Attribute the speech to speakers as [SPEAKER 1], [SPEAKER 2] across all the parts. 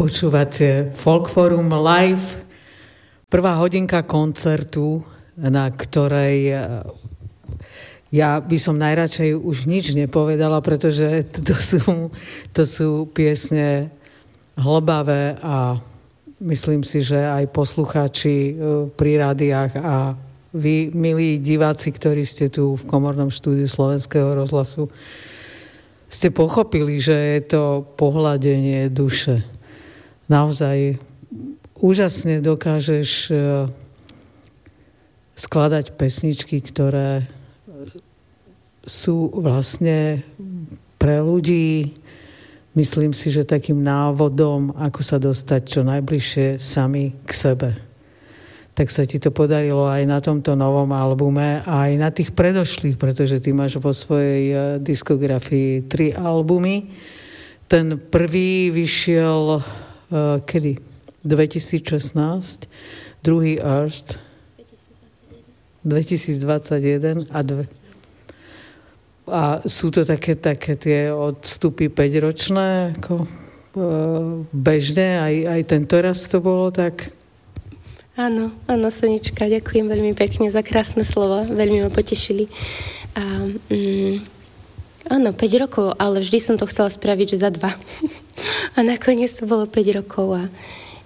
[SPEAKER 1] Počúvate Folkforum Live, prvá hodinka koncertu, na ktorej ja by som najradšej už nič nepovedala, pretože to sú piesne hlbavé a myslím si, že aj poslucháči pri rádiách a vy, milí diváci, ktorí ste tu v komornom štúdiu Slovenského rozhlasu, ste pochopili, že je to pohľadenie duše. Naozaj úžasne dokážeš skladať pesničky, ktoré sú vlastne pre ľudí, myslím si, že takým návodom, ako sa dostať čo najbližšie sami k sebe. Tak sa ti to podarilo aj na tomto novom albume, aj na tých predošlých, pretože ty máš vo svojej diskografii 3 albumy. Ten prvý vyšiel kedy? 2016, druhý Earth 2021 a sú to také tie odstupy 5-ročné, ako bežne, aj tento raz to bolo tak?
[SPEAKER 2] Áno, Sonička, ďakujem veľmi pekne za krásne slova, veľmi ma potešili. Áno, 5 rokov, ale vždy som to chcela spraviť, že za 2. A nakoniec to bolo 5 rokov a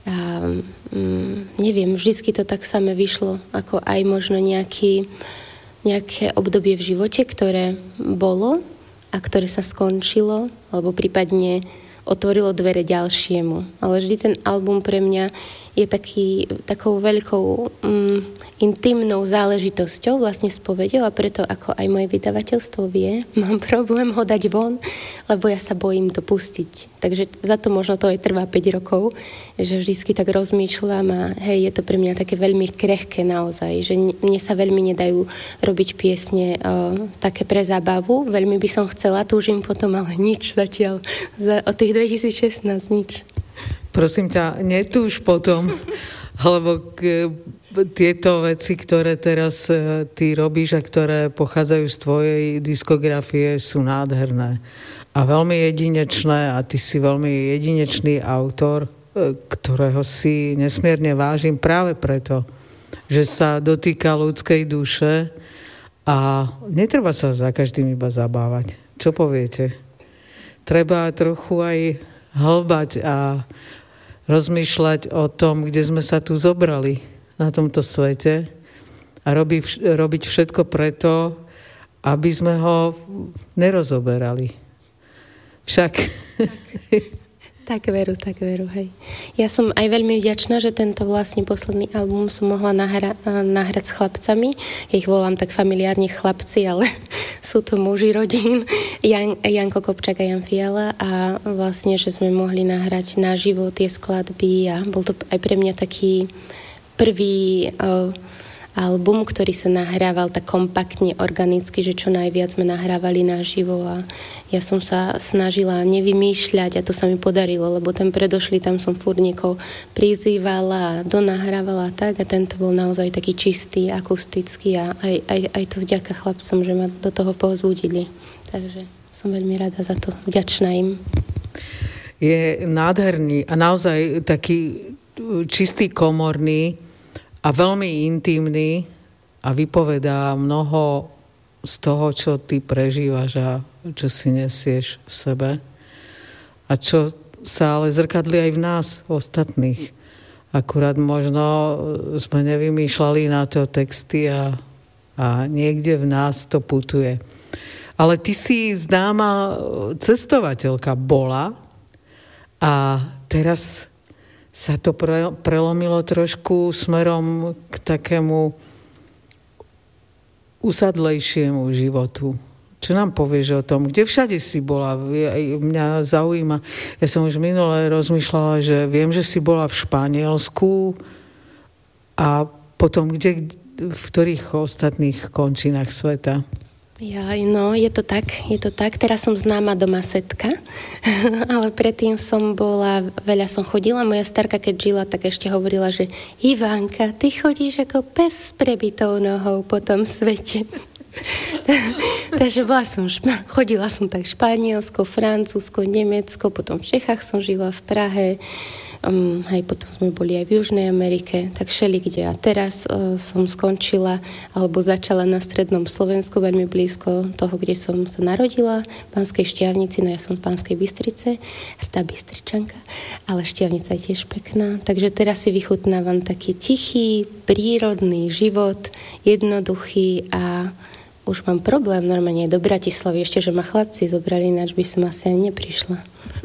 [SPEAKER 2] neviem, vždycky to tak samé vyšlo, ako aj možno nejaké obdobie v živote, ktoré bolo a ktoré sa skončilo, alebo prípadne otvorilo dvere ďalšiemu. Ale vždy ten album pre mňa je takou veľkou intimnou záležitosťou, vlastne spoveďou, a preto, ako aj moje vydavateľstvo vie, mám problém ho dať von, lebo ja sa bojím to pustiť. Takže za to možno to aj trvá 5 rokov, že vždycky tak rozmýšľam a hej, je to pre mňa také veľmi krehké naozaj, že mne sa veľmi nedajú robiť piesne také pre zábavu. Veľmi by som chcela, túžim potom, ale nič zatiaľ. Od tých 2016 nič.
[SPEAKER 1] Prosím ťa, netúž potom, lebo tieto veci, ktoré teraz ty robíš a ktoré pochádzajú z tvojej diskografie, sú nádherné a veľmi jedinečné a ty si veľmi jedinečný autor, ktorého si nesmierne vážim práve preto, že sa dotýka ľudskej duše a netreba sa za každým iba zabávať. Čo poviete? Treba trochu aj hlbať a rozmýšľať o tom, kde sme sa tu zobrali na tomto svete a robiť všetko preto, aby sme ho nerozoberali. Však...
[SPEAKER 2] Tak veru, hej. Ja som aj veľmi vďačná, že tento vlastne posledný album som mohla nahrať s chlapcami. Ja ich volám tak familiárne chlapci, ale sú to muži rodín. Janko Kopčák a Jan Fiala a vlastne, že sme mohli nahrať naživo tie skladby a bol to aj pre mňa taký prvý album, ktorý sa nahrával tak kompaktne, organicky, že čo najviac sme nahrávali naživo a ja som sa snažila nevymýšľať a to sa mi podarilo, lebo ten predošlý, tam som furt niekoho prizývala a donahrávala tak a tento bol naozaj taký čistý, akustický a aj to vďaka chlapcom, že ma do toho povzbudili. Takže som veľmi rada za to, vďačná im.
[SPEAKER 1] Je nádherný a naozaj taký čistý komorný a veľmi intimný a vypovedá mnoho z toho, čo ty prežívaš a čo si nesieš v sebe a čo sa ale zrkadlí aj v nás, ostatných. Akurát možno sme nevymýšľali na to texty a niekde v nás to putuje. Ale ty si známa cestovateľka bola a teraz sa to prelomilo trošku smerom k takému usadlejšiemu životu. Čo nám povieš o tom? Kde všade si bola? Mňa zaujíma. Ja som už minule rozmýšľala, že viem, že si bola v Španielsku a potom v ktorých ostatných končinách sveta?
[SPEAKER 2] No, je to tak. Teraz som známa doma setka, ale predtým veľa som chodila. Moja starka, keď žila, tak ešte hovorila, že Ivánka, ty chodíš ako pes s prebitou nohou po tom svete. Takže chodila som tak Španielsko, Francúzsko, Nemecko, potom v Čechách som žila, v Prahe, Hej, potom sme boli aj v Južnej Amerike, tak všelikde. A teraz som skončila, alebo začala na strednom Slovensku, veľmi blízko toho, kde som sa narodila, v Banskej Štiavnici, no ja som z Banskej Bystrice, hrdá Bystričanka, ale Štiavnica je tiež pekná. Takže teraz si vychutnávam taký tichý, prírodný život, jednoduchý a už mám problém normálne do Bratislavy, ešte, že ma chlapci zobrali, ináč by som asi ani neprišla.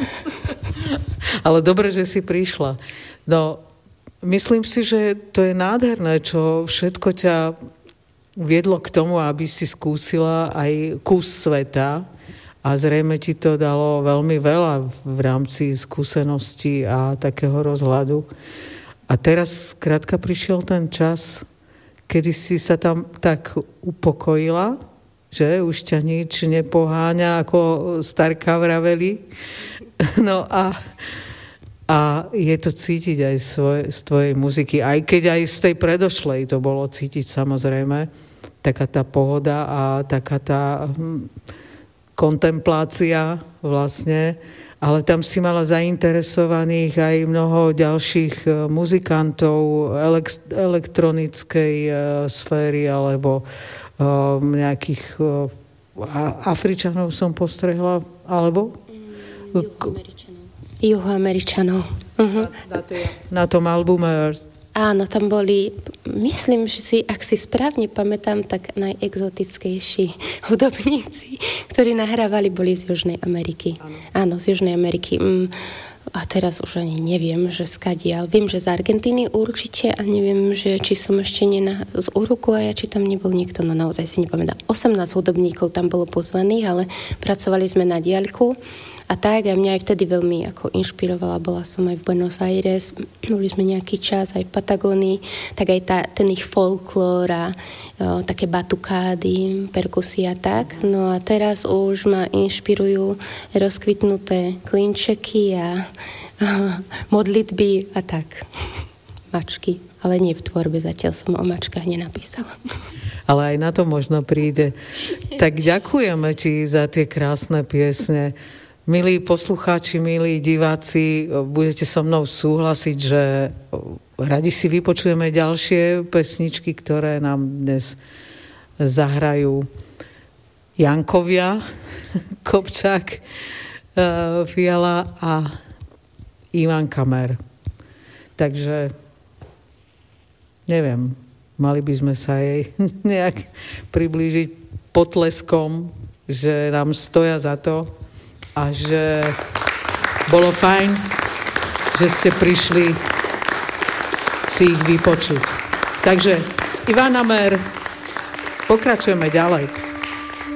[SPEAKER 1] Ale dobre, že si prišla. No, myslím si, že to je nádherné, čo všetko ťa viedlo k tomu, aby si skúsila aj kus sveta a zrejme ti to dalo veľmi veľa v rámci skúseností a takého rozhľadu. A teraz skrátka prišiel ten čas, kedy si sa tam tak upokojila, že už ťa nič nepoháňa, ako starka vraveli. No a je to cítiť aj z tvojej muziky. Aj keď aj z tej predošlej to bolo cítiť samozrejme. Taká tá pohoda a taká tá kontemplácia vlastne. Ale tam si mala zainteresovaných aj mnoho ďalších muzikantov elektronickej sféry alebo nejakých Afričanov som postrehla, alebo?
[SPEAKER 2] Juhoameričanov. Uh-huh.
[SPEAKER 1] Na tom albume Earth.
[SPEAKER 2] Áno, tam boli, myslím, že si, ak si správne pamätám, tak najexotickejší hudobníci, ktorí nahrávali, boli z Južnej Ameriky. Áno, z Južnej Ameriky. A teraz už ani neviem, že skadiaľ. Viem, že z Argentíny určite a neviem, že či som ešte z Uruguaya, či tam nebol niekto, no naozaj si nepamätám. 18 hudobníkov tam bolo pozvaných, ale pracovali sme na diaľku. A tak, a mňa aj vtedy veľmi ako inšpirovala, bola som aj v Buenos Aires, boli sme nejaký čas aj v Patagónii, tak aj ten ich folklór a také batukády, perkusia tak. No a teraz už ma inšpirujú rozkvitnuté klinčeky a modlitby a tak. Mačky, ale nie v tvorbe, zatiaľ som o mačkách nenapísala.
[SPEAKER 1] Ale aj na to možno príde. Tak ďakujeme ti za tie krásne piesne. Milí poslucháči, milí diváci, budete so mnou súhlasiť, že radi si vypočujeme ďalšie pesničky, ktoré nám dnes zahrajú Jankovia, Kopčák, Fiala a Ivan Kamer. Takže neviem, mali by sme sa jej nejak priblížiť potleskom, že nám stoja za to a že bolo fajn, že ste prišli si ich vypočuť. Takže Ivana Mer, pokračujeme ďalej.